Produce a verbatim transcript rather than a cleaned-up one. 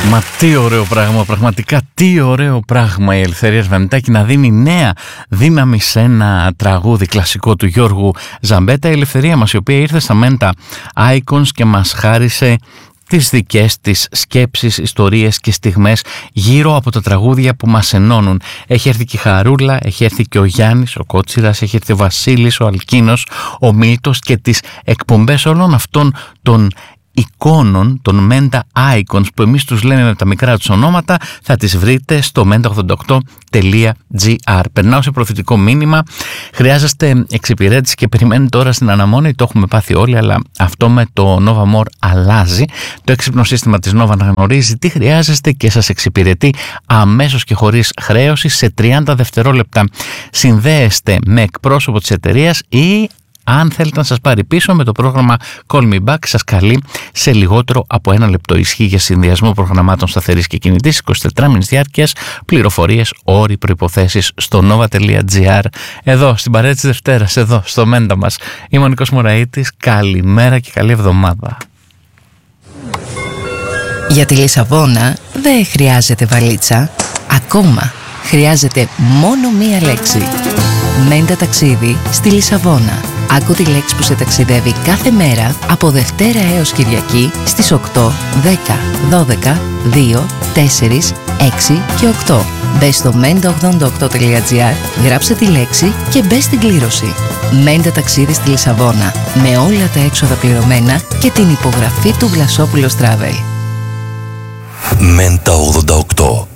Μα τι ωραίο πράγμα, πραγματικά τι ωραίο πράγμα η Ελευθερία Σβανιτάκη να δίνει νέα δύναμη σε ένα τραγούδι κλασικό του Γιώργου Ζαμπέτα. Η Ελευθερία μας, η οποία ήρθε στα Menta Icons και μας χάρισε τις δικές της σκέψεις, ιστορίες και στιγμές γύρω από τα τραγούδια που μας ενώνουν. Έχει έρθει και η Χαρούλα, έχει έρθει και ο Γιάννης, ο Κότσιρας, έχει έρθει ο Βασίλης, ο Αλκίνος, ο Μίλτος και τις εκπομπές όλων αυτών των εικόνων, των Menta Icons που εμείς τους λέμε με τα μικρά τους ονόματα, θα τις βρείτε στο menta ογδόντα οκτώ τελεία τζι άρ. Περνάω σε προφητικό μήνυμα. Χρειάζεστε εξυπηρέτηση και περιμένετε τώρα στην αναμόνη. Το έχουμε πάθει όλοι, αλλά αυτό με το Nova More αλλάζει. Το έξυπνο σύστημα της Nova αναγνωρίζει τι χρειάζεστε και σας εξυπηρετεί αμέσως και χωρίς χρέωση σε τριάντα δευτερόλεπτα. Συνδέεστε με εκπρόσωπο της εταιρείας ή, αν θέλετε να σας πάρει πίσω, με το πρόγραμμα Call Me Back σας καλεί σε λιγότερο από ένα λεπτό. Ισχύει για συνδυασμό προγραμμάτων σταθερής και κινητής, είκοσι τέσσερις μήνες διάρκειας. Πληροφορίες, όροι, προϋποθέσεις στο nova τελεία τζι άρ. Εδώ στην παρέα της Δευτέρας, εδώ στο Μέντα μας, είμαι ο Νίκος Μωραΐτης. Καλημέρα και καλή εβδομάδα. Για τη Λισαβόνα δεν χρειάζεται βαλίτσα. Ακόμα χρειάζεται μόνο μία λέξη. Μέντα ταξίδι στη Λισαβόνα. Άκου τη λέξη που σε ταξιδεύει κάθε μέρα από Δευτέρα έως Κυριακή στις οκτώ, δέκα, δώδεκα, δύο, τέσσερα, έξι και οκτώ. Μπες στο menta ογδόντα οκτώ τελεία τζι άρ, γράψε τη λέξη και μπες στην κλήρωση. Μέντα ταξίδι στη Λισαβόνα, με όλα τα έξοδα πληρωμένα και την υπογραφή του Βλασόπουλος Travel. Menta ογδόντα οκτώ.